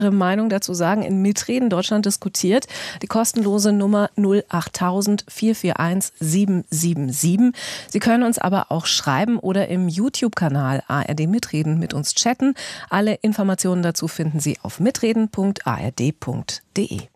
Meinung dazu sagen in Mitreden Deutschland diskutiert. Die kostenlose Nummer 08000 441 777. Sie können uns aber auch schreiben oder im YouTube-Kanal ARD Mitreden mit uns chatten. Alle Informationen dazu finden Sie auf mitreden.ard.de.